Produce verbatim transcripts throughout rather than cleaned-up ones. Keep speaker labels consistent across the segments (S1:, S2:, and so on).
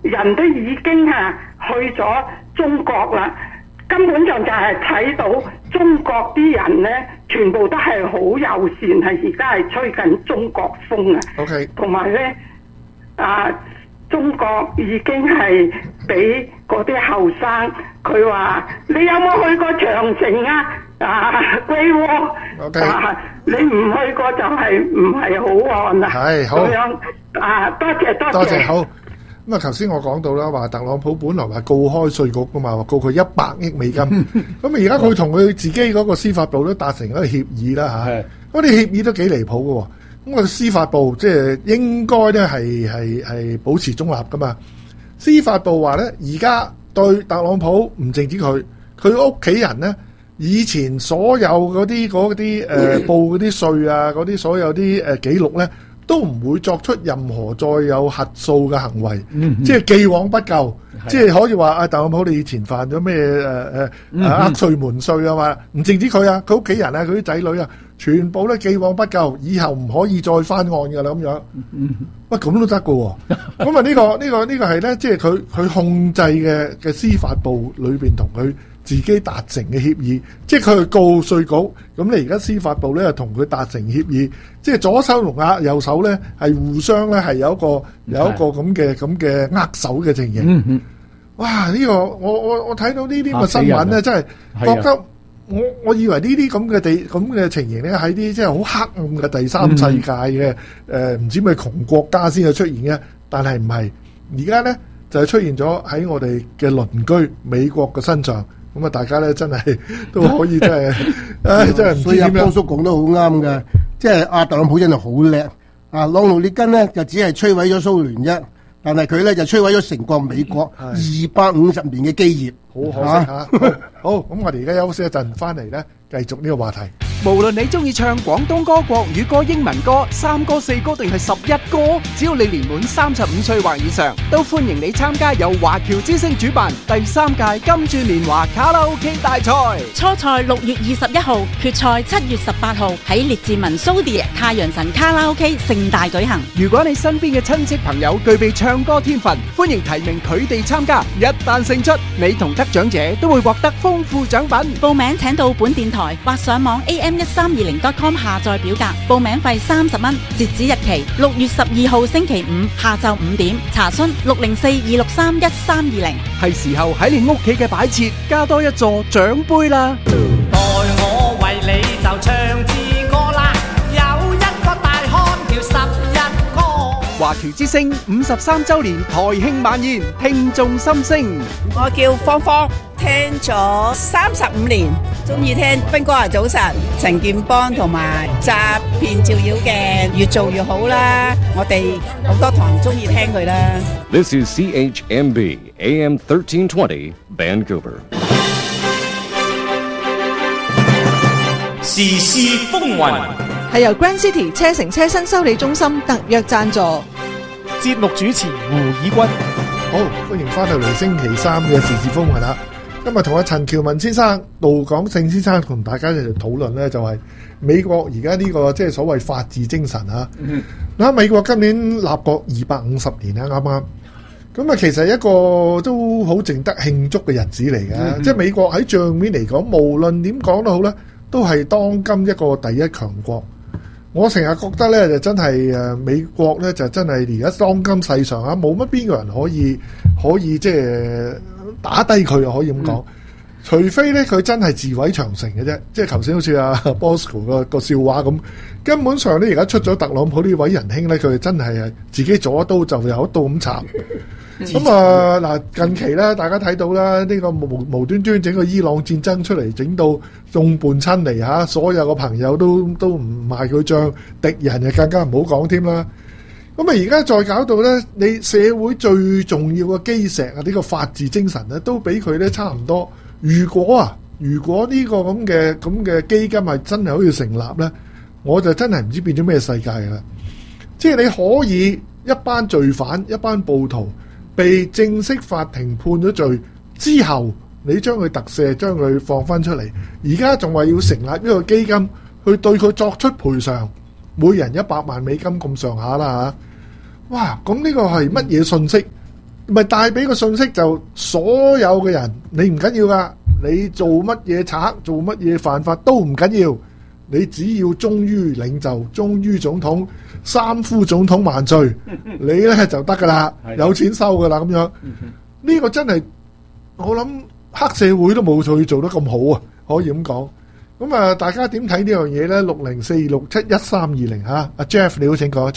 S1: 人都已經係去咗中國啦，根本上就係睇到中國啲人咧，全部都係好友善，係而家係吹緊中國風啊。
S2: OK，
S1: 同埋咧啊，中國已經係俾嗰啲後生，佢話你有冇去過長城啊？啊，龜窩
S2: OK，
S1: 啊，你唔去過就係唔係好漢啦。
S2: 係好
S1: 咁樣啊，多謝多謝。
S2: 多謝好。咁啊，頭先我講到啦，話特朗普本來話告開稅局噶嘛，話告佢一百億美金。咁而家佢同佢自己嗰個司法部都達成一個協議啦嚇。嗰啲協議都幾離譜嘅喎。咁個司法部即係應該咧係係係保持中立噶嘛。司法部話咧，而家對特朗普唔淨止佢，佢屋企人咧，以前所有嗰啲嗰啲誒報嗰啲稅啊，嗰啲所有啲誒記錄咧，都唔會作出任何再有核數嘅行為，嗯、即係既往不咎，即係可以話啊，特朗普你以前犯咗咩誒誒呃稅瞞稅啊嘛，唔淨止佢啊，佢屋企人啊，佢啲仔女啊，全部都既往不咎，以後唔可以再翻案㗎啦咁樣。喂，咁都得㗎喎，咁啊呢個呢、呢個呢、呢個係咧，即係佢佢控制嘅嘅司法部裏邊同佢自己達成嘅協議，即係佢去告稅局，咁你而家司法部咧又同佢達成協議，即係左手同啊右手咧係互相咧係有一個有一個咁嘅咁嘅握手嘅情形。嗯嗯，哇！呢、呢個我我我睇到呢啲咁嘅新聞咧，真係覺得我我以為呢啲咁嘅地咁嘅情形咧喺啲即係好黑暗嘅第三世界嘅誒唔知咩窮國家先有出現嘅，但係唔係，而家咧就係出現咗喺我哋嘅鄰居美國嘅身上。咁啊，大家咧真係都可以真係，唉，真係唔知點樣。
S3: 所以阿波叔講得好啱嘅，即係阿特朗普真係好叻。啊，朗奴列根咧就只係摧毀咗蘇聯啫，但係佢咧就摧毀咗成個美國二百五十年嘅基業。
S2: 好可惜嚇。好，咁我哋而家休息一陣，翻嚟咧繼續呢個話題。
S4: 無論你中意唱廣東歌、國語歌、英文歌、三歌、四歌定係十一歌，只要你年滿三十五歲或以上，都歡迎你參加由華僑之聲主辦第三屆金鑽年華卡拉 OK 大賽。
S5: 初賽六月二十一號，決賽七月十八號喺列治文蘇迪太陽神卡拉 OK 盛大舉行。
S4: 如果你身邊嘅親戚朋友具備唱歌天分，歡迎提名佢哋參加。一旦勝出，你同得獎者都會獲得豐富獎品。
S5: 報名請到本電台或上網 A M 一三二零 dot com 下載表格，報名費三十蚊，截止日期六月十二號星期五下晝五點，查詢六零四二六三一三二零。
S4: 係時候喺你屋企嘅擺設加多一座獎杯啦！
S6: 待我為你就唱支歌啦，有一個大漢叫十一哥。
S4: 華僑之聲五十三週年台慶晚宴，聽眾心聲。
S7: 我叫芳芳，聽咗三十五年，中意聽斌哥啊早晨，陳健邦同埋詐騙照妖嘅，越做越好啦。我哋好多堂中意聽佢啦。
S8: This is C H M B A M thirteen twenty Vancouver。
S9: 時事風雲
S10: 係由 Grand City 車城車新修理中心特約贊助。
S11: 節目主持胡以軍。
S2: 好，歡迎翻到嚟星期三嘅時事風雲啦。今日同阿陳喬文先生、杜廣勝先生同大家一齊討論呢，就係美國而家呢個即係所謂法治精神啊。嗱、嗯，美國今年立國二百五十年啊，啱啱。咁啊，其實一個都好值得慶祝嘅日子嚟嘅。嗯、即係美國喺帳面嚟講，無論點講都好咧，都係當今一個第一強國。我成日覺得咧，就真係誒美國咧，就真係而家當今世上啊，冇乜邊個人可以可以即係打低佢啊，可以咁講。嗯、除非咧佢真係自毀長城嘅啫，即係頭先好似阿 Bosco 個個笑話咁。根本上咧，而家出咗特朗普呢位仁兄咧，佢真係係自己左一刀就有一刀咁插。咁啊嗱，近期咧，大家睇到啦，呢、這個無無端端整個伊朗戰爭出嚟，整到眾叛親離嚇，所有個朋友都都唔賣佢帳，敵人就更加唔好講添啦。咁啊，而家再搞到咧，你社會最重要嘅基石啊，呢、這個法治精神咧，都俾佢咧差唔多。如果啊，如果呢個咁嘅咁嘅基金係真係可以成立咧，我就真係唔知變咗咩世界㗎啦。即係你可以一班罪犯、一班暴徒，被正式法庭判咗罪之後，你將佢特赦，將佢放翻出嚟。而家仲話要成立一個基金去對佢作出賠償，每人一百萬美金咁上下啦嚇。哇！咁呢個係乜嘢信息咪帶俾個信息就所有嘅人，你唔緊要噶，你做乜嘢賊，做乜嘢犯法都唔緊要，你只要忠於領袖，忠於總統，三呼總統萬歲，你咧就得噶啦，有錢收噶啦咁樣。呢個真係我諗黑社會都冇佢做得咁好啊，可以咁講。咁啊，大家點睇呢樣嘢咧？六零四六七一三二零嚇，阿 Jeff 你好，請講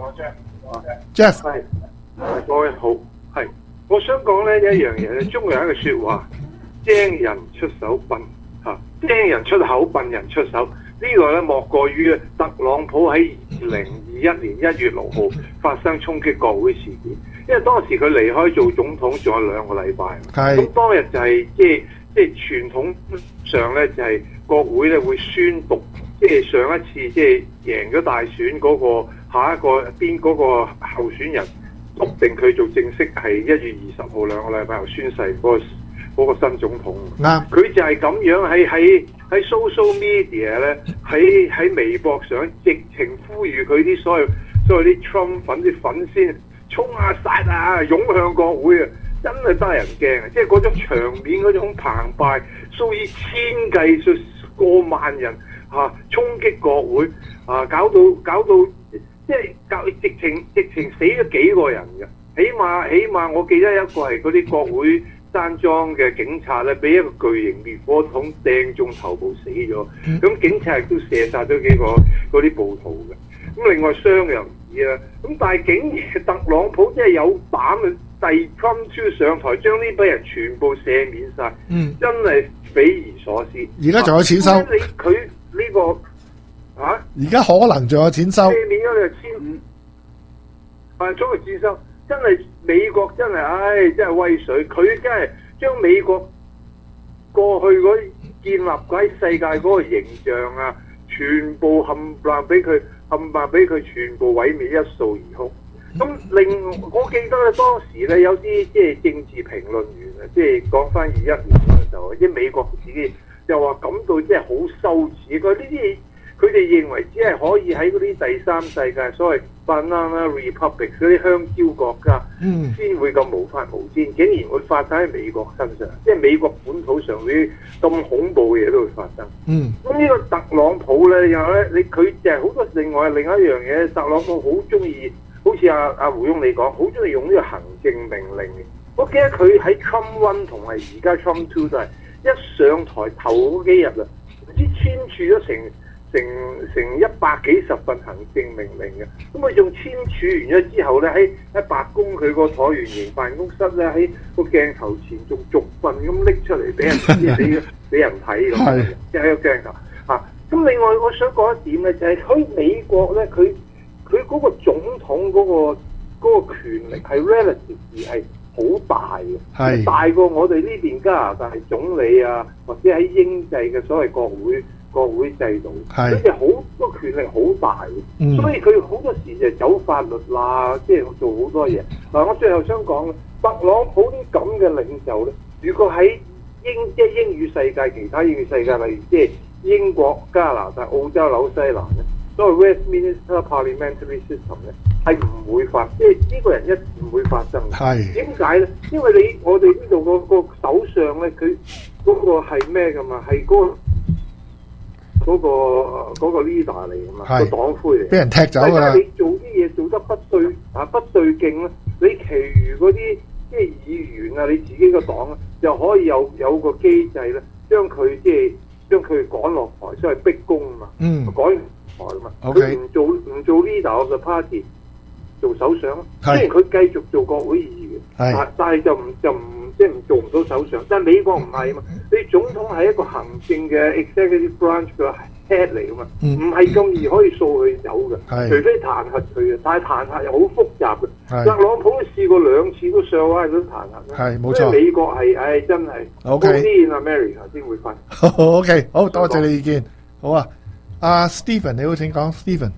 S2: Jeff。Jeff，
S9: 係，各位好，係，我想講咧一樣嘢咧，中國有一句説話，精人出手笨嚇，精人出口，笨人出手。呢個咧莫過於特朗普喺二零二一年一月六號發生衝擊國會事件，因為當時佢離開做總統仲有兩個禮拜，咁當日就係即係即係傳統上咧就係國會咧會宣讀，即係上一次即係贏咗大選嗰個下一個邊嗰個候選人，篤定佢做正式係一月二十號兩個禮拜後宣誓嗰個嗰個新總統。啱，佢就係咁樣喺喺喺 social media 咧，喺喺微博上直情呼籲佢啲所謂所謂啲 Trump 粉啲粉絲衝啊殺啊湧向國會啊！真係得人驚啊！即係嗰種場面嗰種澎湃，數以千計數過萬人嚇、啊、衝擊國會啊，搞到搞到即係搞直情直情死咗幾個人嘅，起碼起碼我記得一個係嗰啲國會山莊嘅警察咧，俾一個巨型滅火筒掟中頭部死咗。咁、嗯、警察亦都射殺咗幾個嗰啲暴徒嘅。咁另外傷又唔止啦。咁但係竟然特朗普真係有膽去遞 Trump 上台，將呢班人全部赦免晒。嗯，真係匪夷所思。
S2: 而家仲有錢收？
S9: 你佢呢、這個啊？
S2: 而家可能仲有錢收？
S9: 赦免咗你就千五，係仲有錢收。真係美國真係，唉，真係威水。佢真係將美國過去嗰建立喺世界嗰個形象啊，全部冚唪唥俾佢冚唪唥俾佢全部毀滅，一掃而空。咁另我記得咧，當時咧有啲即係政治評論員啊，即係講翻二一年嗰陣時候，即係美國自己又話感到即係好羞恥。佢呢啲佢哋認為只係可以喺嗰啲第三世界所謂 banana republic 嗰啲香蕉國家，先、嗯、會咁無法無天，竟然會發生喺美國身上，即係美國本土上啲咁恐怖嘅嘢都會發生。嗯，咁呢個特朗普咧，又咧你佢就係好多另外另外一樣嘢，特朗普好中意。好似阿阿胡翁你講，好中意用呢個行政命令嘅。我記得佢喺 Trump One 同埋而家 Trump Two 都係一上台頭嗰幾日啦，唔知簽署咗成成成一百幾十份行政命令嘅。咁佢仲簽署完咗之後咧，喺喺白宮佢個橢圓形辦公室咧，喺個鏡頭前仲逐份咁拎出嚟俾人俾俾人睇咁，即係喺個鏡頭嚇。咁另外我想講一點咧，就係喺美國咧，佢。佢嗰個總統嗰、那個嗰、那個權力係 relative 係好大嘅，大過我哋呢邊加拿大總理啊，或者喺英制嘅所謂國會國會制度，佢哋好多權力好大嘅、嗯，所以佢好多時就走法律啦，即、就、係、是、做好多嘢。嗱，我最後想講，特朗普啲咁嘅領袖咧，如果喺英即係英語世界、其他英語世界，例如即係英國、加拿大、澳洲、紐西蘭咧。所謂 Westminster Parliamentary System 咧，係唔會發，即係呢個人一唔會發生嘅。係點解咧？因為你我哋呢度個個首相咧，佢嗰個係咩噶嘛？係嗰、嗰個嗰、嗰個嗰個 leader 嚟噶嘛？個黨魁嚟。俾人踢走㗎啦！你做啲嘢做得不對啊，不對勁咧，你其餘嗰啲即係議員啊，你自己個黨咧，就可以有有個機制咧，將佢即係將佢趕落台，所謂逼宮啊嘛。嗯。趕佢唔做唔做 leader of the party， 做首相。雖然佢繼續做國會議員，但但係就唔就唔即係唔做唔到首相。但係美國唔係啊嘛，你總統係一個行政嘅 executive branch 嘅 head 嚟噶嘛，唔係咁易可以掃佢走嘅，除非彈劾佢嘅。但係彈劾又好複雜嘅。特朗普試過兩次都上翻咗彈劾，係冇錯。所以美國係唉真係 only in America 先會發。
S2: OK， 好多謝你意見，好啊。阿、uh, Stephen 你好，請講 Stephen。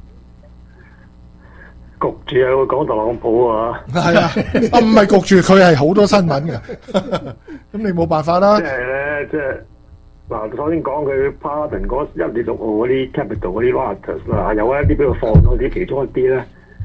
S12: 焗住啊，會講特朗普啊，
S2: 係啊，啊唔係焗住，佢係好多新聞嘅，咁你冇辦法啦。
S12: 即係咧，即係嗱，首先講佢 Pardon 嗰一月六號嗰啲 Capital 嗰啲 Rioters 啦，有一啲俾佢放咗啲，其中一啲咧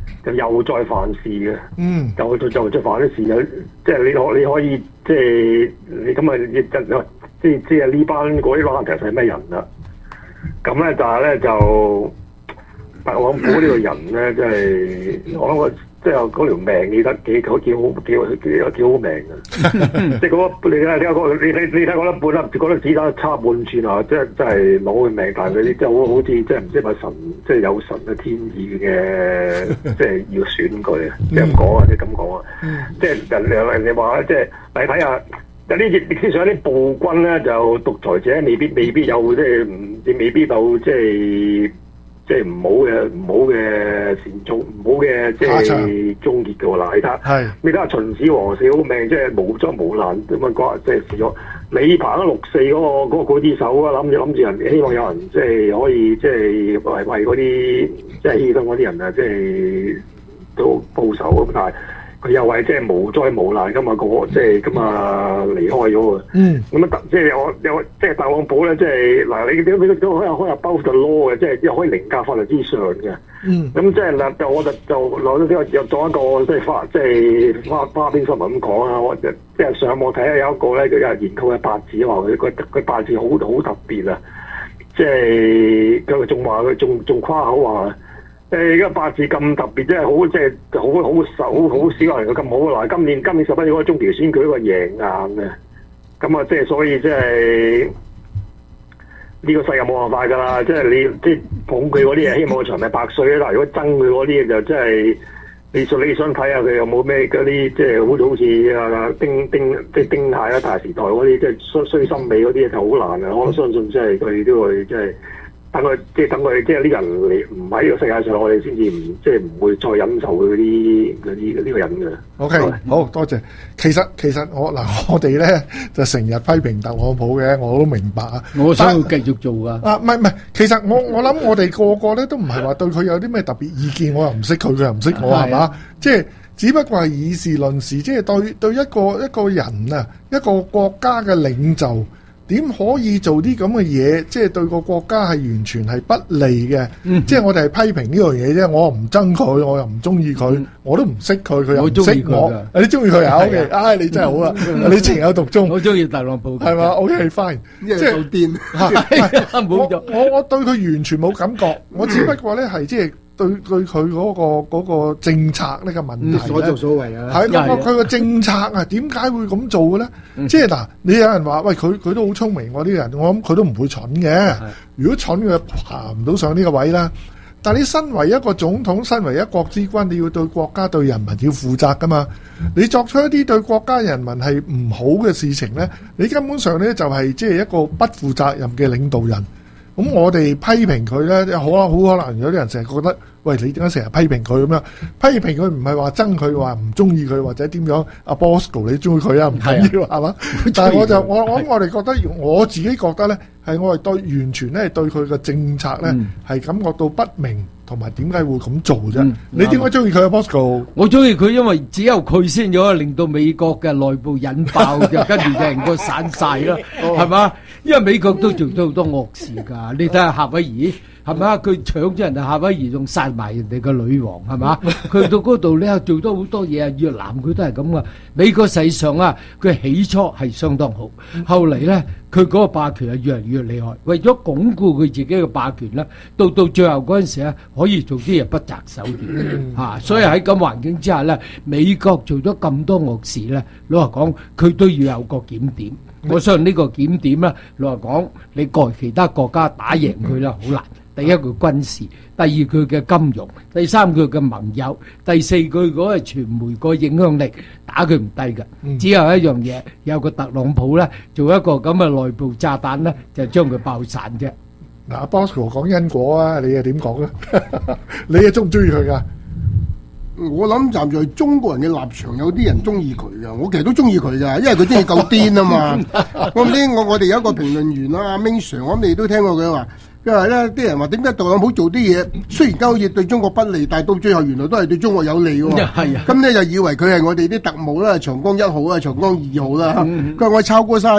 S12: 就又再犯事嘅，
S2: 嗯，
S12: 又再就再犯啲事，有即係你可你可以即係你咁啊，即係即係呢班嗰啲可能其實係咩人啦？咁咧，但係咧就特朗普呢個人咧，即係我諗我即係嗰條命記得幾好幾好幾好幾好幾好命嘅，即係嗰個你睇睇嗰你你你睇嗰粒半粒，嗰粒子彈差半寸啊！即係真係攞佢命，但係佢啲即係好好似即係唔知係咪神，即係有神嘅天意嘅，即係要選佢啊！即係咁講啊，即係咁講啊！即係人人人哋話咧，即係你睇下。有啲歷史上啲暴君咧，就獨裁者未必未必有即係唔未必有即係即係唔好嘅唔好嘅善終唔好嘅即係終結嘅喎。嗱，你睇，你睇下秦始皇死好命，即係無災無難咁樣講，即係死咗。李鵬六四嗰、嗰個嗰、嗰個劊子手啊，諗住諗住人，希望有人即係可以即係為為嗰啲即係犧牲嗰啲人啊，即係都報仇咁，但係。佢又係即係無災無難噶嘛，個即係咁啊離開咗啊。嗯。咁啊，即係我有即係特朗普咧，即係嗱，你你你都可以可以 above the law 嘅，即係又可以凌駕法律之上嘅。嗯。咁即係嗱，就我就就攞咗啲又做一個即係花即係花花邊新聞咁講啊！我即係上網睇下有一個咧，佢有人研究嘅八字，話佢佢佢八字好好特別啊！即係佢仲話佢仲仲誇口話。誒而家八字咁特別，即係好即係好好少好少人嘅咁好嗱。今年今年十一月嗰個中條選舉佢贏硬嘅，咁啊即係所以即係呢個世界冇辦法㗎啦。即係你即係捧佢嗰啲嘢，希望佢長命百歲啦。如果憎佢嗰啲嘢就真係你想你想睇下佢有冇咩嗰啲即係好似好似啊丁丁即係丁蟹啊大時代嗰啲即係衰衰心理嗰啲就好難嘅。我相信即係佢都會即係。等佢即係等佢即係呢人嚟唔喺呢個世界上，我哋先至唔即係唔會再忍受佢嗰啲嗰啲呢個人嘅。
S2: OK，好多謝。其實其實我嗱我哋咧就成日批評特朗普嘅，我都明白啊。
S13: 我想要繼續做㗎。啊，
S2: 唔係唔係，其實我我諗我哋個個咧都唔係話對佢有啲咩特別意見，我又唔識佢，佢又唔識我，係嘛？即係只不過係以事論事，即係對對一個一個人啊，一個國家嘅領袖。點可以做啲咁嘅嘢？即係對個國家係完全係不利嘅。嗯、即係我哋係批評呢樣嘢啫。我唔憎佢，我又唔中意佢，嗯、我都唔識佢，佢又唔識我。你中意佢啊 ？OK，唉，你真係好啦，你情有獨鍾。
S13: 我中意特朗普，
S2: 係嘛 ？OK， fine， 即係癲。我我我對佢完全冇感覺，我只不過咧係即係。對對佢嗰個嗰個政策呢個問題咧，
S3: 所作所為啊，
S2: 係嗰個佢個政策啊，點解會咁做嘅咧？即係嗱，你有人話喂，佢佢都好聰明喎啲人，我諗佢都唔會蠢嘅。如果蠢佢爬唔到上呢個位啦。但係你身為一個總統，身為一國之君，你要對國家對人民要負責噶嘛？你作出一啲對國家人民係唔好嘅事情咧，你根本上咧就係即係一個不負責任嘅領導人。咁我哋批評佢咧，好啊，好可能有啲人成日覺得，喂，你點解成日批評佢咁樣？批評佢唔係話憎佢，話唔中意佢或者點樣？阿 Bosco 你中意佢啊？唔緊要係嘛？但係我就我我我哋覺得，我自己覺得咧，係我哋對完全咧對佢嘅政策咧係感覺到不明，同埋點解會咁做啫？嗯、你點解中意佢啊 Bosco？
S13: 我中意佢，因為只有佢先有令到美國嘅內部引爆，就跟住成個散晒啦，係嘛？因為美國都做咗好多惡事㗎，你睇下夏威夷係咪啊？佢搶咗人哋夏威夷，仲殺埋人哋個女王係嘛？佢到嗰度咧做咗好多嘢啊！越南佢都係咁噶。美國實際上啊，佢起初係相當好，後嚟咧佢嗰個霸權係越嚟越厲害。為咗鞏固佢自己嘅霸權咧，到到最後嗰陣時咧，可以做啲嘢不擇手段嚇、啊。所以喺咁環境之下咧，美國做咗咁多惡事咧，老實講佢都要有個檢點。我相信呢個檢點咧，老實講你過其他國家打贏佢咧，好難。第一佢軍事，第二佢嘅金融，第三佢嘅盟友，第四佢嗰個傳媒個影響力打佢唔低㗎。嗯、只有一樣嘢，有個特朗普咧做一個咁嘅內部炸彈咧，就將佢爆散啫。
S2: 嗱 Bosco 講因果啊，你又點講咧？你又中唔中意佢㗎？
S3: 我諗站在中國人嘅立場，有啲人中意佢噶，我其實都中意佢噶，因為佢真係夠癲啊嘛。我唔知我我哋有一個評論員啦，阿 Ming Sir，我諗你都聽過佢話，因為咧啲人話點解特朗普做啲嘢，雖然好似對中國不利，但係到最後原來都係對中國有利喎。係啊，咁咧就以為佢係我哋啲特務啦，長江一號啦，長江二號啦。佢話我抄過晒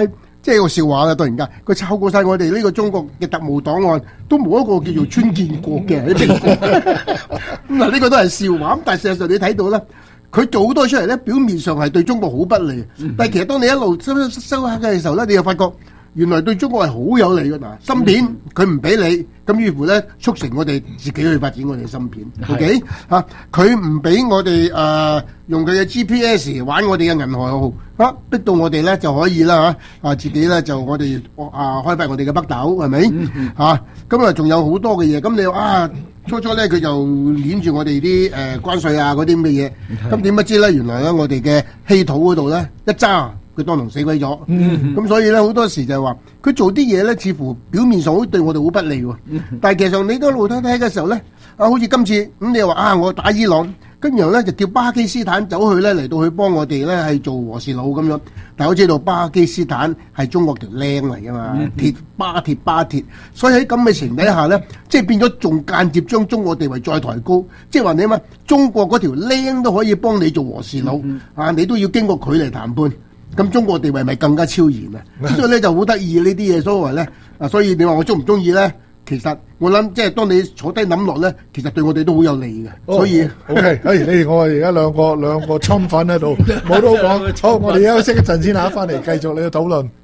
S3: 即係個笑話啦。當然間，佢抄過晒我哋呢個中國嘅特務檔案，都冇一個叫做川建國嘅喺蘋果。咁嗱，呢個都係笑話。咁但係事實上你睇到咧，佢做好多出嚟咧，表面上係對中國好不利，但係其實當你一路收收收黑嘅時候咧，你又發覺原來對中國係好有利嘅。嗱，芯片佢唔俾你，咁於乎咧促成我哋自己去發展我哋嘅芯片。OK 嚇，佢唔俾我哋誒用佢嘅 G P S 玩我哋嘅銀河號，啊逼到我哋咧就可以啦嚇，啊自己咧就我哋啊開發我哋嘅北斗係咪嚇？咁啊仲有好多嘅嘢，咁你話啊初初咧佢就攆住我哋啲誒關稅啊嗰啲咁嘅嘢，咁點不知咧原來咧我哋嘅稀土嗰度咧一揸。佢當堂死鬼咗，咁、嗯、所以咧好多時就係話佢做啲嘢咧，似乎表面上好對我哋好不利喎。嗯、但係其實上你都一路睇睇嘅時候咧，啊好似今次咁、嗯、你又話啊我打伊朗，跟住然後咧就叫巴基斯坦走去咧嚟到去幫我哋咧係做和事佬咁樣。但係我知道巴基斯坦係中國條僆嚟㗎嘛，嗯、鐵巴鐵巴鐵，所以喺咁嘅情底下咧，即係變咗仲間接將中國地位再抬高，即係話你乜中國嗰條僆都可以幫你做和事佬，嗯、啊你都要經過佢嚟談判。咁中國地位咪更加超然啊！所以咧就好得意呢啲嘢，所謂咧啊，所以你話我中唔中意咧？其實我諗即係當你坐低諗落咧，其實對我哋都好有利嘅。
S2: 哦、
S3: 所以
S2: OK， 誒你我而家兩個兩個侵粉喺度，冇得講。好，我哋休息一陣先嚇，翻嚟繼續你嘅討論。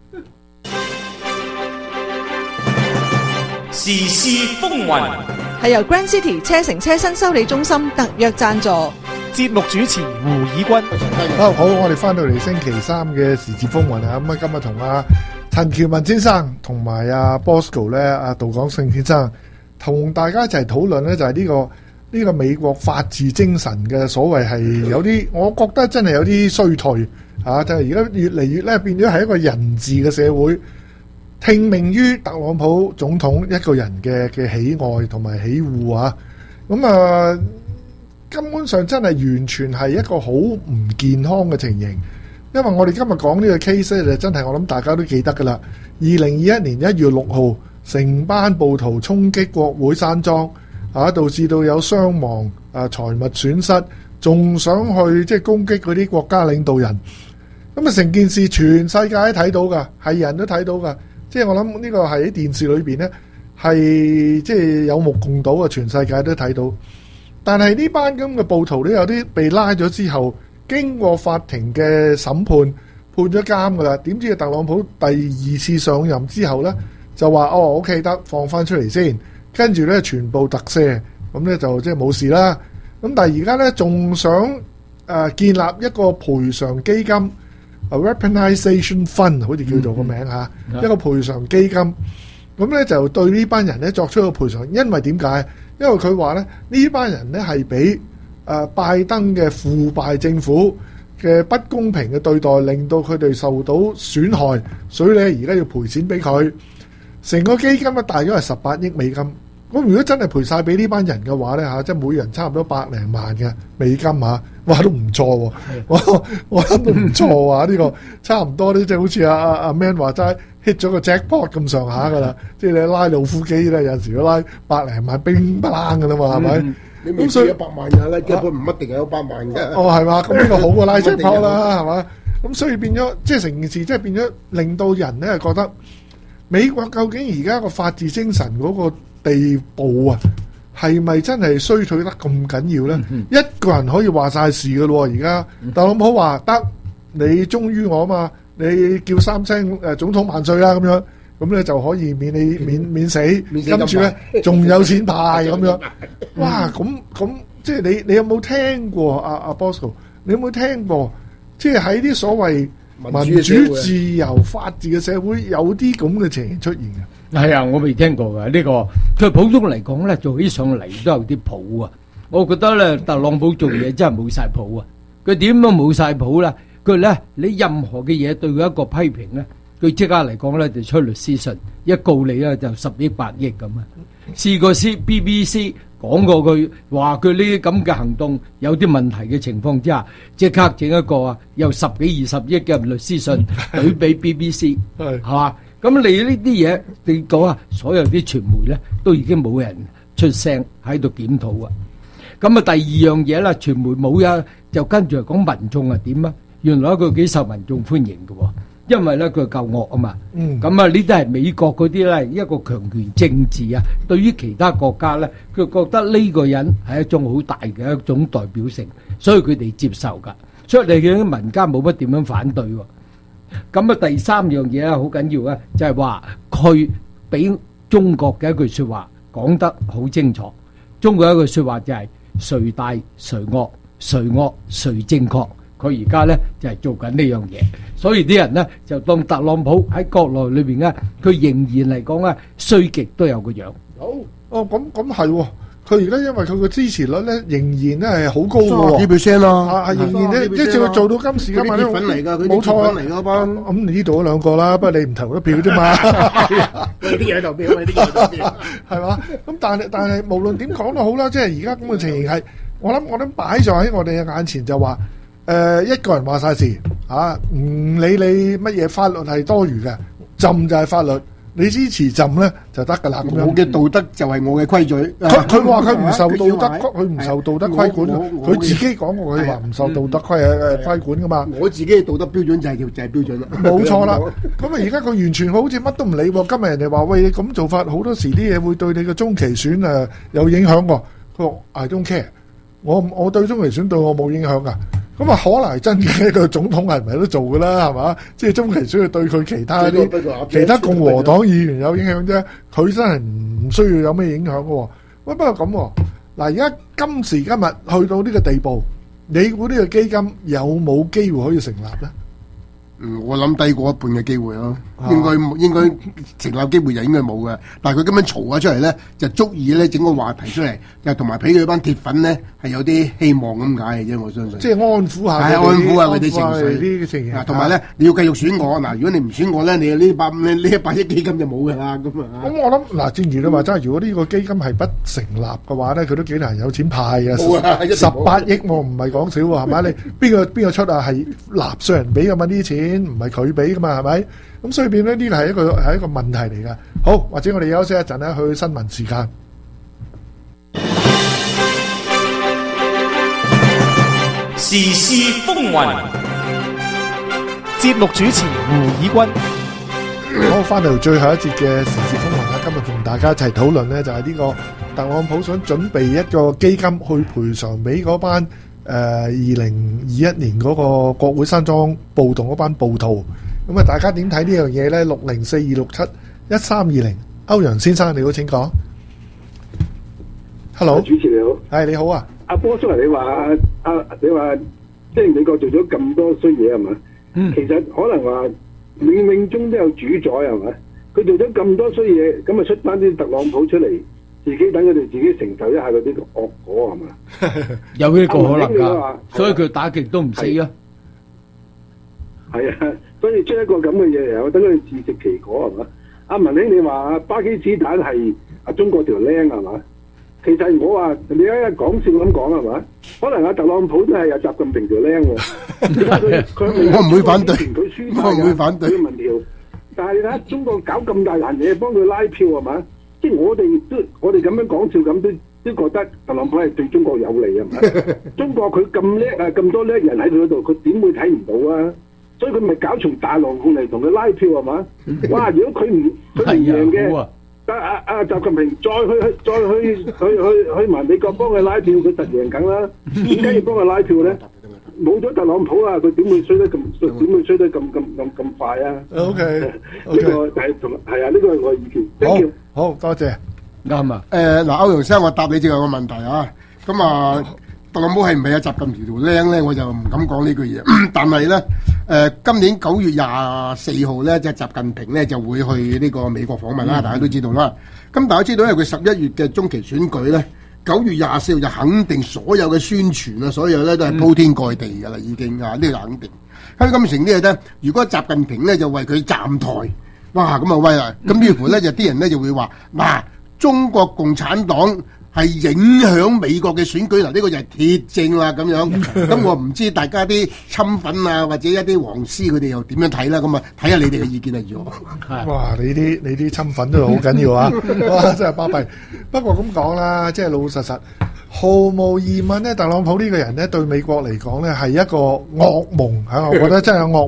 S14: 時事風雲
S10: 係由 Grand City 車城車新修理中心特約贊助。
S11: 節目主持胡以軍。
S2: 好，好，我哋翻到嚟星期三嘅時事風雲啊！咁啊，今日同阿陳喬文先生同埋阿 Bosco 咧，阿杜廣勝先生同大家一齊討論咧，就係呢個呢個美國法治精神嘅所謂係有啲，我覺得真係有啲衰退啊！就係而家越嚟越咧變咗係一個人治嘅社會，聽命於特朗普總統一個人嘅嘅喜愛同埋喜惡啊！咁啊〜根本上真係完全係一個好唔健康嘅情形，因為我哋今日講呢個 case 咧，就真係我諗大家都記得噶啦。二零二一年一月六號，成班暴徒衝擊國會山莊，啊，導致到有傷亡、啊財物損失，仲想去即係攻擊嗰啲國家領導人。咁啊，成件事全世界都睇到噶，係人都睇到噶。即係我諗呢個喺電視裏邊呢，係即係有目共睹啊，全世界都睇到。但係呢班咁嘅暴徒都有啲被拉咗之後，經過法庭嘅審判，判咗監噶啦。點知特朗普第二次上任之後呢，就話哦 OK 得放翻出嚟先，跟住呢全部特赦，咁呢就即係冇事啦。咁但係而家呢，仲想誒、呃、建立一個賠償基金 ，a weaponization fund 好似叫做個名嚇，嗯、一個賠償基金。咁呢就對呢班人呢作出一個賠償，因為點解？因為佢話咧，呢班人咧係俾誒拜登嘅腐敗政府嘅不公平嘅對待，令到佢哋受到損害，所以咧而家要賠錢俾佢。成個基金咧大約係十八億美金。咁如果真係賠晒俾呢班人嘅話咧嚇，即係每人差唔多百零萬嘅美金嚇，哇都唔錯喎！我我諗都唔錯啊！呢個差唔多咧，即係好似阿阿阿 Man 話齋 hit 咗個 jackpot 咁上下噶啦。即係你拉老虎機咧，有時都拉百零萬冰不冷噶啦嘛，係咪？
S3: 你未試一百萬嘅拉 jackpot 唔一定係有百萬嘅。
S2: 哦，係嘛？咁呢個好過拉 jackpot 啦，係嘛？咁所以變咗，即係成件事，即係變咗，令到人咧覺得美國究竟而家個法治精神嗰個地步啊，係咪真係衰退得咁緊要呢？嗯、一個人可以話晒事嘅咯，而家特朗普話得，你忠於我嘛，你叫三聲誒總統萬歲啦咁樣，咁咧就可以免你免免死，跟住咧仲有錢派咁樣。哇！咁咁即係你你有冇聽過阿阿 Bosco？你有冇聽過？即係喺啲所謂民主自由法治嘅社會，有啲咁嘅情形出現嘅。
S13: 係啊，我未聽過嘅呢個。佢普通嚟講咧，做起上嚟都有啲譜啊。我覺得咧，特朗普做嘢真係冇晒譜啊。佢點都冇晒譜啦。佢咧，你任何嘅嘢對佢一個批評咧，佢即刻嚟講咧就出律師信，一告你咧就十億八億咁啊。試過 C B B C 講過佢話佢呢啲咁嘅行動有啲問題嘅情況之下，即刻整一個啊，有十幾二十億嘅律師信懟俾 B B C 係嘛？咁你呢啲嘢，你講啊，所有啲傳媒咧都已經冇人出聲喺度檢討啊。咁啊，第二樣嘢啦，傳媒冇啊，就跟住嚟講民眾係點啊？原來佢幾受民眾歡迎嘅喎。 因為咧佢夠惡啊嘛。
S2: 嗯
S13: 咁啊，呢啲係美國嗰啲咧一個強權政治啊。對於其他國家咧，佢覺得呢個人係一種好大嘅一種代表性，所以佢哋接受㗎。所以你見民間冇乜點樣反對喎。咁啊，第三樣嘢咧好緊要咧，就係話佢俾中國嘅一句説話講得好清楚。中國一句説話就係誰大誰惡，誰惡誰正確。佢而家咧就係做緊呢樣嘢，所以啲人咧就當特朗普喺國內裏邊咧，佢仍然嚟講咧衰極都有個樣。
S2: 好哦，咁咁係喎。佢而家因為佢個支持率咧，仍然咧係好高嘅喎，
S3: 幾 percent 咯，
S2: 啊仍然咧，即係做到今時今日咧，
S3: 鐵粉嚟㗎，佢
S2: 冇錯
S3: 鐵粉嚟嗰班。
S2: 咁你呢度嗰兩個啦，不過你唔投得票啫嘛，
S3: 啲嘢投票，啲嘢投票，
S2: 係嘛？咁但係但係無論點講都好啦，即係而家咁嘅情形係，我諗我諗擺在喺我哋嘅眼前就話，誒一個人話曬事嚇，唔理你乜嘢法律係多餘嘅，浸就係法律。你支持朕咧就得㗎啦，咁樣。
S3: 我嘅道德就係我嘅規矩。
S2: 佢佢話佢唔受道德，佢唔受道德規管。佢自己講過，佢話唔受道德規誒規管㗎嘛。
S3: 我自己嘅道德標準就係叫就係標準啦。
S2: 冇錯啦。咁啊，而家佢完全好似乜都唔理喎。今日人哋話喂，你咁做法好多時啲嘢會對你嘅中期選誒有影響喎。佢話 I don't care，我我對中期選對我冇影響㗎。咁啊，可能係真嘅，呢個總統係唔係都做㗎啦，係嘛？即係中期選對佢其他啲其他共和黨議員有影響啫，佢真係唔需要有咩影響嘅喎。喂，不過咁喎，嗱，而家今時今日去到呢個地步，你估呢個基金有冇機會可以成立咧？
S3: 嗯，我諗低過一半嘅機會咯，應該應該成立機會就應該冇嘅。但係佢咁樣嘈咗出嚟咧，就足以咧整個話題出嚟，就同埋俾佢班鐵粉咧係有啲希望咁解嘅啫。我相信。
S2: 即係安撫下。係
S3: 安撫下佢哋情緒。
S2: 啲情形。
S3: 同埋咧，你要繼續選我嗱，如果你唔選我咧，你呢百呢呢一百億基金就冇㗎啦。咁啊。
S2: 咁我諗嗱，正如你話齋，如果呢個基金係不成立嘅話咧，佢都幾難有錢派啊！十八億我唔係講少喎，係咪？你邊個邊個出啊？係納稅人俾㗎嘛？呢啲錢。唔係佢俾噶嘛，係咪？咁所以變咧呢個係一個係一個問題嚟噶。好，或者我哋休息一陣咧，去新聞時間。
S14: 時事風雲，
S11: 節目主持胡以君。
S2: 好，翻到最後一節嘅時事風雲啦。今日同大家一齊討論咧，就係呢個特朗普想準備一個基金去賠償俾嗰班。誒二零二一年嗰個國會山莊暴動嗰班暴徒，咁啊大家點睇呢樣嘢咧？六零四二六七一三二零，歐陽先生你好，請講。Hello，
S15: 主持你好，
S2: 係你好啊，
S15: 阿波叔你話啊，你話即係美國做咗咁多衰嘢係嘛？嗯，其實可能話冥冥中都有主宰係嘛？佢做咗咁多衰嘢，咁啊出翻啲特朗普出嚟。自己等佢哋自己承受一下嗰啲惡果係嘛？
S13: 有呢個可能㗎，所以佢打極都唔死啊！
S15: 係啊，所以出一個咁嘅嘢嚟，我等佢哋自食其果係嘛？阿文兄你話巴基斯坦係阿中國條僆係嘛？其實我話你而家講笑咁講係嘛？可能阿特朗普都係有習近平條僆喎。
S3: 我唔會反對，我唔會反對
S15: 民調。但係你睇下中國搞咁大壇嘢幫佢拉票係嘛？即係我哋都，我哋咁樣講笑咁都都覺得特朗普係對中國有利啊！中國佢咁叻啊，咁多叻人喺佢嗰度，佢點會睇唔到啊？所以佢咪搞從大浪控嚟同佢拉票係嘛？哇！如果佢唔佢唔贏嘅，得阿阿習近平再去去再去去去去埋美國幫佢拉票，佢實贏緊啦！點解要幫佢拉票咧？冇咗特朗普啊，佢點會衰得咁？點會衰得咁咁咁咁快啊
S2: ？OK，
S15: 呢個係同係啊，呢個係我嘅意見。
S2: 好，好多謝，
S13: 啱啊。
S3: 誒嗱，歐陽生，我答你最後個問題啊。咁啊，特朗普係唔係有習近平條僆咧？我就唔敢講呢句嘢。但係咧，誒今年九月廿四號咧，即係習近平咧就會去呢個美國訪問啦。大家都知道啦。咁大家知道，因為佢十一月嘅中期選舉咧。九月廿四號就肯定所有嘅宣傳啊，所有咧都係鋪天蓋地㗎啦，已經啊，呢個肯定。香港成呢嘢咧，如果習近平咧就為佢站台，哇咁啊威啦！咁於乎咧就啲人咧就會話嗱，中國共產黨係影響美國嘅選舉，嗱呢個就係鐵證啦咁樣。咁我唔知大家啲侵粉啊或者一啲黃絲佢哋又點樣睇啦？咁啊睇下你哋嘅意見係如何。
S2: 哇！你啲你啲侵粉都好緊要啊！哇！真係巴閉。不過咁講啦，即係老老實實，毫無疑問咧，特朗普呢個人咧對美國嚟講咧係一個噩夢嚇，我覺得真係噩夢。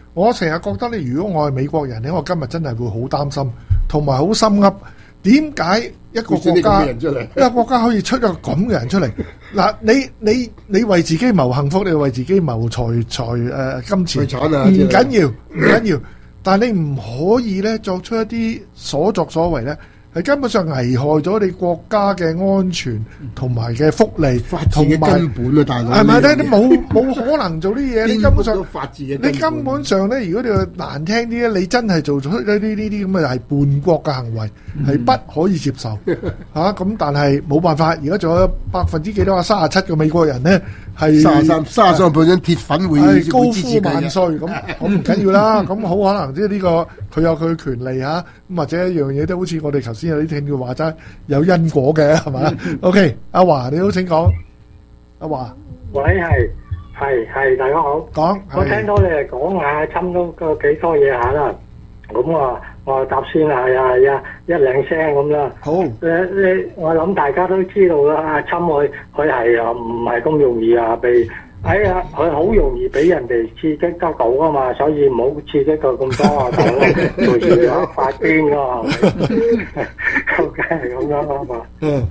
S2: 我成日覺得咧，如果我係美國人咧，我今日真係會好擔心，同埋好心噏。點解一個國家一個國家可以出一個咁嘅人出嚟？嗱，你你你為自己謀幸福，你為自己謀財財誒金錢，唔緊要，唔緊要。但係你唔可以咧作出一啲所作所為咧，係根本上危害咗你國家嘅安全同埋嘅福利，同埋根本啊，大佬係咪咧？你冇冇可能做啲嘢？你根本上法治嘅，你根本上咧，如果你話難聽啲咧，你真係做出呢啲呢啲咁嘅係叛國嘅行為，係不可以接受嚇。咁但係冇辦法，而家仲有百分之幾多啊？三十七個美國人咧係三十三三十三 percent 鐵粉會係高呼萬歲咁，咁唔緊要啦。咁好可能即係呢個佢有佢嘅權利嚇，咁或者一樣嘢都好似我哋頭先有啲聽佢話齋有因果嘅係咪？OK，阿華你好，請講。阿華，
S16: 喂，係係係，大家好。講，我聽到你哋講下，差唔多個幾多嘢下啦。咁啊，我答先啦，係啊係啊，一兩聲咁啦。好。誒誒，我諗大家都知道啦，阿侵佢佢係啊唔係咁容易啊被。哎呀，佢好容易俾人哋刺激得到噶嘛，所以唔好刺激到咁多啊，隨時有發癲噶，梗係咁樣啊嘛。
S2: 嗯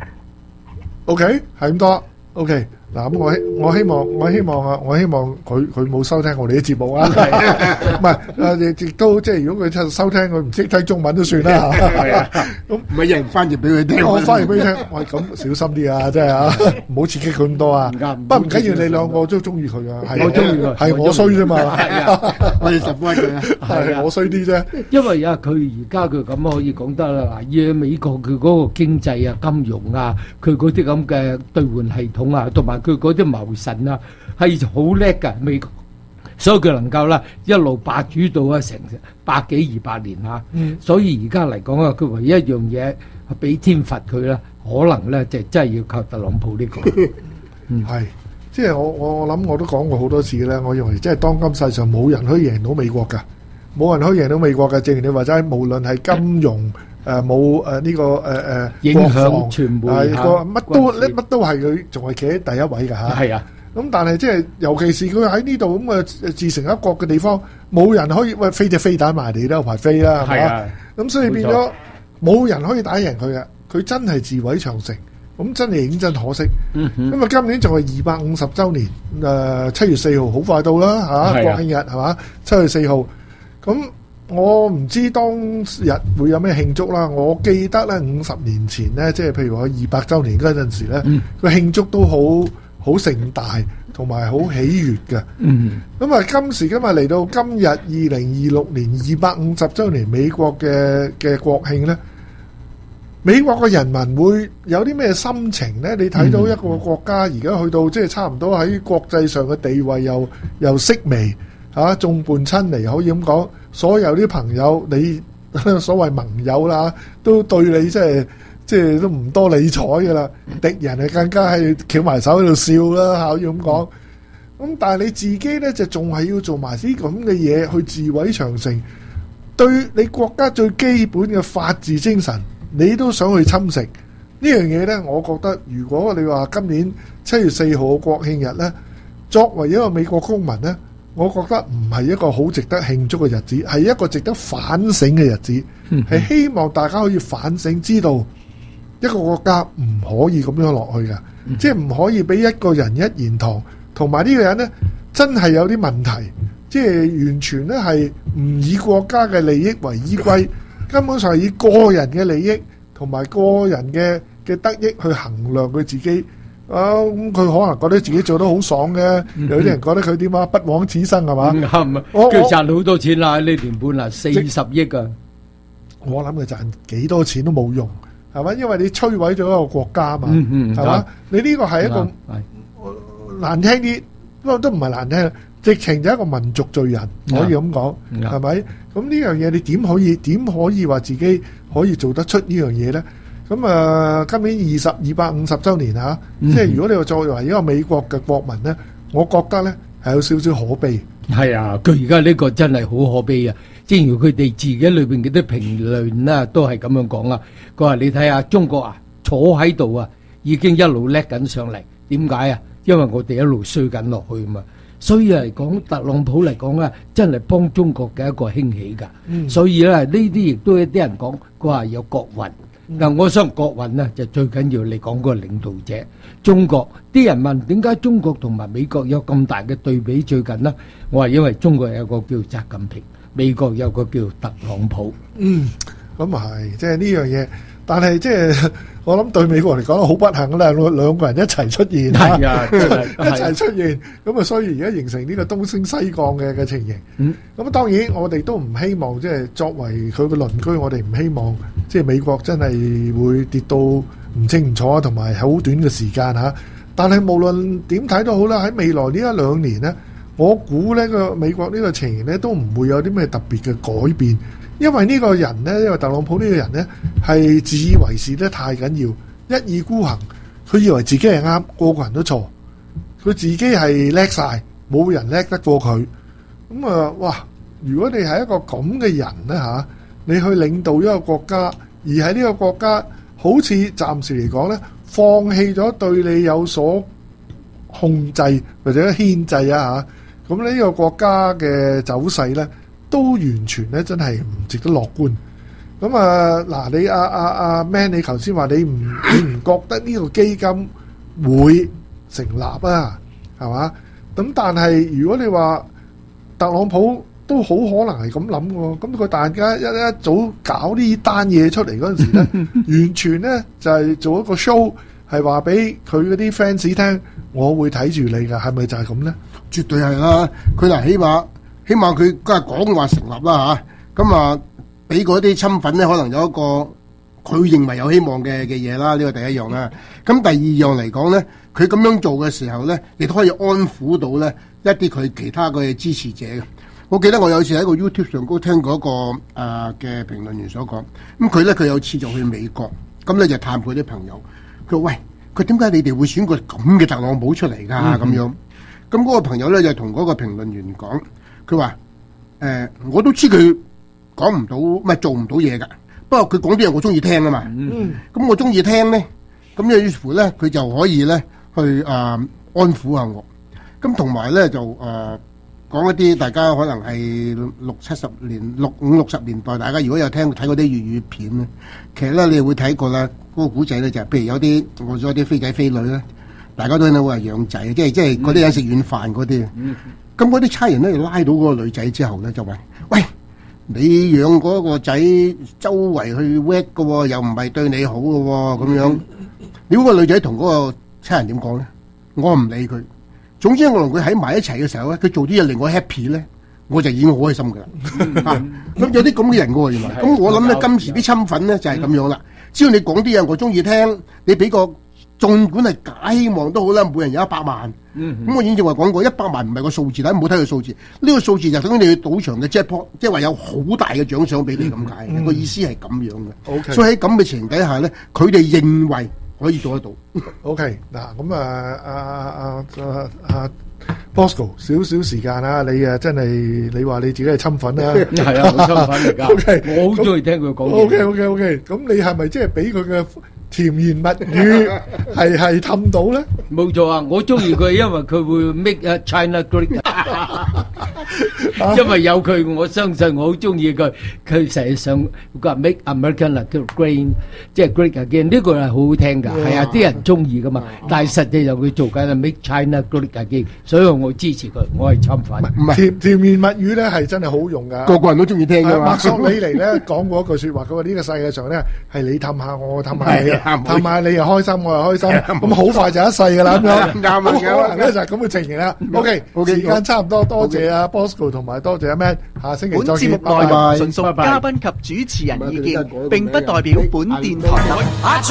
S2: ，OK，係咁多 ，OK。嗱咁我希我希望我希望啊我希望佢佢冇收聽我哋啲節目啊，唔係誒亦都即係如果佢收聽佢唔識睇中文都算啦嚇，咁唔係有人翻譯俾佢聽，我翻譯俾佢聽，喂咁小心啲啊，真係啊，唔好刺激佢咁多啊，不過唔緊要，你兩個都中意佢啊，我中意佢，係我衰啫嘛，我哋十分佢啊，係我衰啲啫，
S13: 因為啊佢而家佢咁可以講得啦，嗱，以美國佢嗰個經濟啊、金融啊，佢嗰啲咁嘅兌換系統啊，同埋佢嗰啲謀臣啊，係好叻㗎美國，所以佢能夠啦一路霸主到啊成百幾二百年嚇。嗯、所以而家嚟講啊，佢唯一一樣嘢俾天罰佢啦，可能咧就真係要靠特朗普呢、呢個。
S2: 嗯，係，即係我我我諗我都講過好多次咧，我認為即係當今世上冇人可以贏到美國㗎，冇人可以贏到美國㗎。正如你話齋，無論係金融。誒冇誒呢個誒誒
S13: 影響傳媒
S2: 係個乜都咧乜都係佢仲係企喺第一位㗎嚇。係啊，咁但係即係尤其是佢喺呢度咁嘅自成一國嘅地方，冇人可以喂飛隻飛彈埋嚟都有排飛啦，係嘛？咁所以變咗冇人可以打贏佢嘅，佢真係自毀長城，咁真係認真可惜。咁啊，今年仲係二百五十週年，誒七月四號好快到啦嚇，國慶日係嘛？七月四號咁。我唔知當日會有咩慶祝啦。我記得咧五十年前咧，即係譬如我二百週年嗰陣時咧，個慶祝都好好盛大，同埋好喜悅嘅。咁啊，今時今日嚟到今日二零二六年二百五十週年美國嘅嘅國慶咧，美國嘅人民會有啲咩心情咧？你睇到一個國家而家去到即係差唔多喺國際上嘅地位又又式微嚇，眾叛親離可以咁講。所有啲朋友，你所謂盟友啦，都對你即係即係都唔多理睬噶啦。敵人係更加係翹埋手喺度笑啦，可以咁講。咁但係你自己咧就仲係要做埋啲咁嘅嘢去自毀長城，對你國家最基本嘅法治精神，你都想去侵蝕呢樣嘢咧？我覺得如果你話今年七月四號國慶日咧，作為一個美國公民咧。我覺得唔係一個好值得慶祝嘅日子，係一個值得反省嘅日子，係、嗯、希望大家可以反省，知道一個國家唔可以咁樣落去嘅，嗯、即係唔可以俾一個人一言堂，同埋呢個人呢，真係有啲問題，即係完全呢係唔以國家嘅利益為依歸，根本上係以個人嘅利益同埋個人嘅嘅得益去衡量佢自己。啊，咁佢可能覺得自己做得好爽嘅，有啲人覺得佢點啊，不枉此生係嘛？
S13: 啱啊！佢賺好多錢啦，呢年半啦，四十億啊！
S2: 我諗佢賺幾多錢都冇用，係嘛？因為你摧毀咗一個國家嘛，係嘛？你呢個係一個難聽啲，不過都唔係難聽，直情就係一個民族罪人，可以咁講，係咪？咁呢樣嘢你點可以點可以話自己可以做得出呢樣嘢咧？咁啊，今年二十二百五十週年嚇，即係如果你話作為一個美國嘅國民咧，我覺得咧係有少少可悲。
S13: 係啊，佢而家呢個真係好可悲啊！正如佢哋自己裏邊嗰啲評論啦，都係咁樣講啊。佢話你睇下中國啊，坐喺度啊，已經一路叻緊上嚟。點解啊？因為我哋一路衰緊落去嘛。 所以嚟講，特朗普嚟講咧，真係幫中國嘅一個興起㗎。
S2: 嗯
S13: 所以咧，呢啲亦都有啲人講，佢話有國運。嗱，我想國運咧就最緊要你講個領導者。中國啲人問點解中國同埋美國有咁大嘅對比最近呢？我話因為中國有個叫習近平，美國有個叫特朗普。
S2: 嗯，咁啊係，即係呢樣嘢。但係即係我諗對美國嚟講好不幸啦，兩兩個人一齊出現，
S13: 係啊，真係
S2: 一齊出現，咁啊，所以而家形成呢個東升西降嘅嘅情形。
S13: 嗯，
S2: 咁當然我哋都唔希望即係作為佢嘅鄰居，我哋唔希望即係美國真係會跌到唔清唔楚，同埋好短嘅時間嚇。但係無論點睇都好啦，喺未來呢一兩年呢，我估呢個美國呢個情形呢都唔會有啲咩特別嘅改變。因為呢個人呢，因為特朗普呢個人呢，係自以為是得太緊要，一意孤行，佢以為自己係啱，個個人都錯，佢自己係叻晒，冇人叻得過佢。咁啊，哇！如果你係一個咁嘅人呢，嚇，你去領導一個國家，而喺呢個國家好似暫時嚟講呢，放棄咗對你有所控制或者牽制啊嚇，咁呢個國家嘅走勢呢，都完全咧，真係唔值得樂觀。咁啊，嗱，你阿阿阿 Man，你頭先話你唔你唔覺得呢個基金會成立啊？係嘛？咁但係如果你話特朗普都好可能係咁諗喎，咁佢大家一一早搞呢單嘢出嚟嗰陣時咧，完全咧就係做一個 show，係話俾佢嗰啲 fans 聽，我會睇住你㗎，係咪就係咁咧？
S3: 絕對係啦，佢嗱起碼。起碼佢梗係講話成立啦嚇，咁啊俾嗰啲親粉咧，可能有一個佢認為有希望嘅嘅嘢啦，呢個第一樣啦。咁第二樣嚟講咧，佢咁樣做嘅時候咧，亦都可以安撫到咧一啲佢其他嘅支持者嘅。我記得我有次喺個 YouTube 上高聽過一個啊嘅評論員所講，咁佢咧佢有次就去美國，咁咧就探佢啲朋友，佢話喂，佢點解你哋會選個咁嘅特朗普出嚟㗎咁樣？咁嗰個朋友咧就同嗰個評論員講。佢話：誒、呃，我都知佢講唔到，唔係做唔到嘢㗎。不過佢講啲嘢我中意聽啊嘛。嗯。咁我中意聽咧，咁於是乎咧，佢就可以咧去啊、呃、安撫下我。咁同埋咧就誒、呃、講一啲大家可能係六七十年、六五六十年代，大家如果有聽睇嗰啲粵語片咧，其實咧你會睇過啦。嗰、那個古仔咧就係、是，譬如有啲我咗啲飛仔飛女咧，大家都喺度話養仔，即係即係嗰啲人食軟飯嗰啲。嗯。咁嗰啲差人咧拉到嗰個女仔之後咧，就話：喂，你養嗰個仔周圍去 work 嘅喎，又唔係對你好嘅喎，咁樣。你嗰個女仔同嗰個差人點講咧？我唔理佢。總之我同佢喺埋一齊嘅時候咧，佢做啲嘢令我 happy 咧，我就已經好開心㗎啦。啊，咁有啲咁嘅人嘅喎，原來。咁我諗咧，今時啲親粉咧就係咁樣啦。只要你講啲嘢我中意聽，你俾個。儘管係假希望都好啦，每人有一百萬。咁、嗯嗯、我以前話講過，一百萬唔係個數字，大家唔好睇個數字。呢、呢個數字就等於你去賭場嘅 jackpot，即係話有好大嘅獎賞俾你咁解。個、嗯、意思係咁樣嘅。Okay. 所以喺咁嘅情形底下咧，佢哋認為可以做得到。OK， 嗱咁啊，阿阿阿阿 Bosco 少少時間啦，你啊真係你話你自己係親粉啦，係啊，親粉嚟㗎。OK，我好中意聽佢講嘢。OK，OK，OK， 咁你係咪即係俾佢嘅甜言蜜語係係氹到咧？冇錯啊！我中意佢，因為佢會 make China great。因為有佢，我相信我好中意佢。佢成日想話 make America great，即係 great again。呢個係好好聽㗎，係啊，啲人中意㗎嘛。但係實際上佢做緊係 make China great again，所以我支持佢，我係親粉。唔係甜甜言蜜語咧，係真係好用㗎。個個人都中意聽㗎嘛。墨索里尼咧講過一句説話，佢話呢個世界上咧係你氹下我，我氹下你。氹埋你又開心，我又開心，咁好快就一世噶啦咁樣。啱啊，可能咧就係咁嘅情形啦。OK，時間差唔多，多謝阿 Bosco 同埋多謝阿 Man，下星期再見。本節目內容純屬嘉賓及主持人意見，並不代表本電台。